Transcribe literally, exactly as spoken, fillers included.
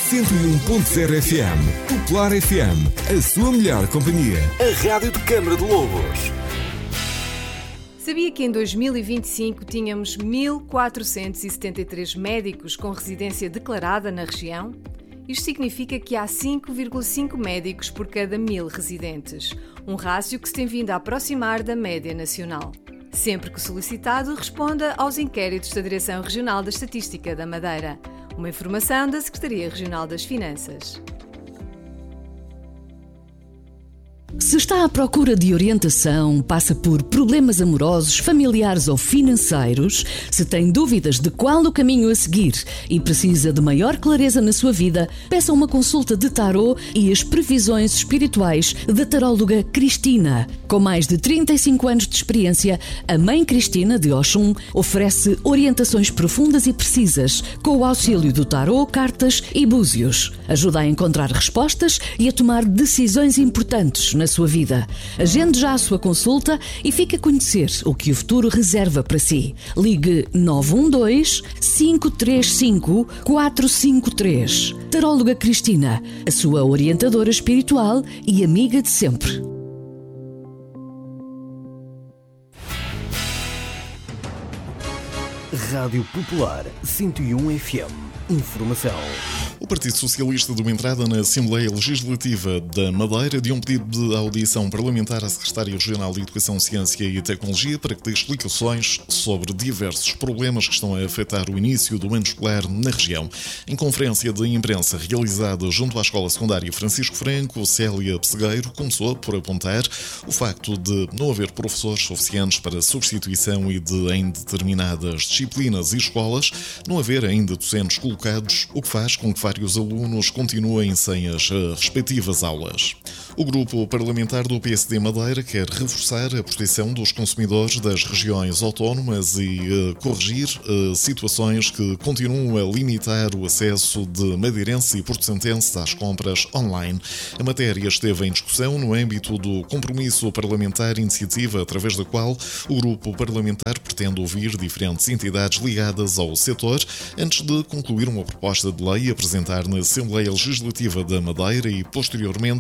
cento e um ponto zero F M. Popular F M, a sua melhor companhia. A rádio de Câmara de Lobos. Sabia que em dois mil e vinte e cinco tínhamos mil quatrocentos e setenta e três médicos com residência declarada na região? Isto significa que há cinco vírgula cinco médicos por cada mil residentes, um rácio que se tem vindo a aproximar da média nacional. Sempre que solicitado, responda aos inquéritos da Direção Regional da Estatística da Madeira. Uma informação da Secretaria Regional das Finanças. Se está à procura de orientação, passa por problemas amorosos, familiares ou financeiros, se tem dúvidas de qual o caminho a seguir e precisa de maior clareza na sua vida, peça uma consulta de tarô e as previsões espirituais da taróloga Cristina. Com mais de trinta e cinco anos de experiência, a Mãe Cristina de Oxum oferece orientações profundas e precisas com o auxílio do tarô, cartas e búzios. Ajuda a encontrar respostas e a tomar decisões importantes na sua vida. Agende já a sua consulta e fique a conhecer o que o futuro reserva para si. Ligue nove um dois, cinco três cinco, quatro cinco três. Taróloga Cristina, a sua orientadora espiritual e amiga de sempre. Rádio Popular cento e um F M. Informação. O Partido Socialista deu entrada na Assembleia Legislativa da Madeira de um pedido de audição parlamentar à Secretária Regional de Educação, Ciência e Tecnologia para que dê explicações sobre diversos problemas que estão a afetar o início do ano escolar na região. Em conferência de imprensa realizada junto à Escola Secundária Francisco Franco, Célia Pessegueiro começou por apontar o facto de não haver professores suficientes para substituição e de, em determinadas disciplinas e escolas, não haver ainda docentes colocados, o que faz com que vários alunos continuem sem as respectivas aulas. O grupo parlamentar do P S D Madeira quer reforçar a proteção dos consumidores das regiões autónomas e uh, corrigir uh, situações que continuam a limitar o acesso de madeirenses e porto-santenses às compras online. A matéria esteve em discussão no âmbito do compromisso parlamentar iniciativa, através da qual o grupo parlamentar pretende ouvir diferentes entidades ligadas ao setor antes de concluir uma proposta de lei apresentar na Assembleia Legislativa da Madeira e, posteriormente,